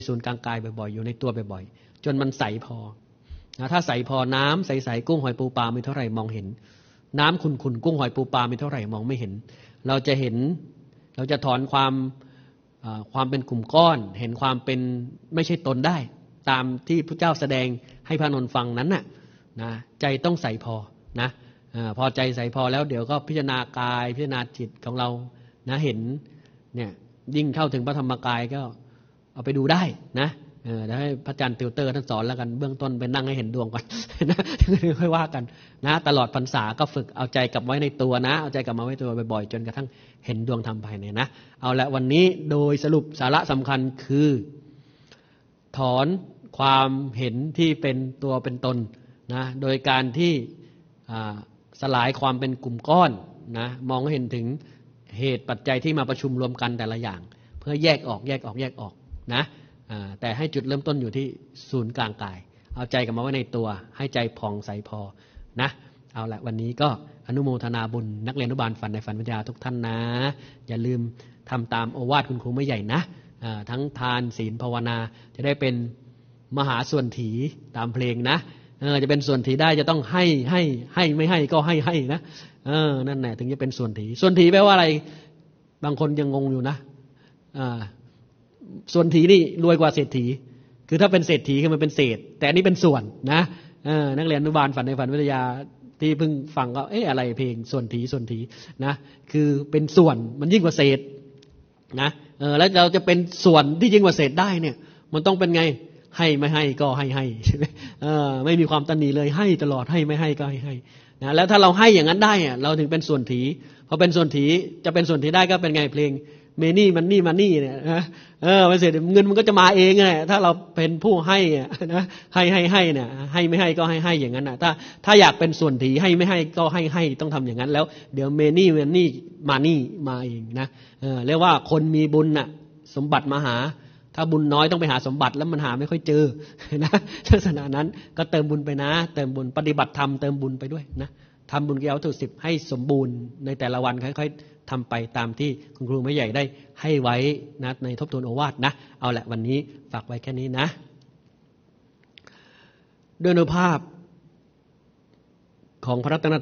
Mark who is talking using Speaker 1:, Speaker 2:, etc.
Speaker 1: ศูนย์กลางกายบ่อยๆอยู่ในตัวบ่อยๆจนมันใสพอนะถ้าใสพอน้ำใสๆกุ้งหอยปูปลามีเท่าไหร่มองเห็นน้ำขุ่นๆกุ้งหอยปูปลามีเท่าไหร่มองไม่เห็นเราจะเห็นเราจะถอนความเป็นกลุ่มก้อนเห็นความเป็นไม่ใช่ตนได้ตามที่พระเจ้าแสดงให้พระนนท์ฟังนั้นน่ะนะใจต้องใสพอนะพอใจใสพอแล้วเดี๋ยวก็พิจารณากายพิจารณาจิตของเรานะเห็นเนี่ยยิ่งเข้าถึงพระธรรมกายก็เอาไปดูได้นะเดี๋ยวให้พระอาจารย์ติวเตอร์ท่านสอนแล้วกันเบื้องต้นไปนั่งให้เห็นดวงก่อนนะค่อยว่ากันนะตลอดพรรษาก็ฝึกเอาใจกลับไว้ในตัวนะเอาใจกลับมาไว้ตัวบ่อยๆจนกระทั่งเห็นดวงธรรมภายในนะเอาละวันนี้โดยสรุปสาระสำคัญคือถอนความเห็นที่เป็นตัวเป็นตนนะโดยการที่สลายความเป็นกลุ่มก้อนนะมองเห็นถึงเหตุปัจจัยที่มาประชุมรวมกันแต่ละอย่างเพื่อแยกออกนะแต่ให้จุดเริ่มต้นอยู่ที่ศูนย์กลางกายเอาใจกลับมาไว้ในตัวให้ใจผ่องใสพอนะเอาละวันนี้ก็อนุโมทนาบุญนักเรียนอนุบาลฝันในฝันวิทยาทุกท่านนะอย่าลืมทำตามโอวาทคุณครูไม่ใหญ่นะทั้งทานศีลภาวนาจะได้เป็นมหาส่วนถีตามเพลงนะจะเป็นส่วนถีได้จะต้องให้ไม่ให้ก็ให้นะนั่นแหละถึงจะเป็นส่วนถีแปลว่าอะไรบางคนยังงงอยู่นะส่วนถีนี่รวยกว่าเศรษฐีคือถ้าเป็นเศรษฐีคือมันเป็นเศษแต่อันนี้เป็นส่วนนะนักเรียนอนุบาลฝันในฝันวิทยาที่เพิ่งฟังก็อะไรเพลงส่วนถีนะคือเป็นส่วนมันยิ่งกว่าเศษนะแล้วเราจะเป็นส่วนที่ยิ่งกว่าเศษได้เนี่ยมันต้องเป็นไงให้ไม่ให้ก็ให้ใช่ไหมไม่มีความตนีเลยให้ตลอดให้ไม่ให้ก็ให้นะแล้วถ้าเราให้อย่างนั้นได้เราถึงเป็นส่วนถีพอเป็นส่วนถีจะเป็นส่วนถีได้ก็เป็นไงเพลงเมนี่มันนี่เนี่ยนะมันเสร็จเงินมันก็จะมาเองไงถ้าเราเป็นผู้ให้นะให้เนี่ยให้ไม่ให้ก็ให้อย่างนั้นนะถ้าอยากเป็นส่วนถีให้ไม่ให้ก็ให้ต้องทำอย่างนั้นแล้วเดี๋ยวเมนี่มาเองนะเรียกว่าคนมีบุญน่ะสมบัติมาหาถ้าบุญน้อยต้องไปหาสมบัติแล้วมันหาไม่ค่อยเจอนะลักษณะนั้นก็เติมบุญไปนะเติมบุญปฏิบัติธรรมเติมบุญไปด้วยนะทำบุญเกี่ยวกับ10ให้สมบูรณ์ในแต่ละวันค่อยๆทำไปตามที่คุณครูไม่ใหญ่ได้ให้ไว้นะในทบทวนโอวาทนะเอาละวันนี้ฝากไว้แค่นี้นะด้วยอนุภาพของพระรัตน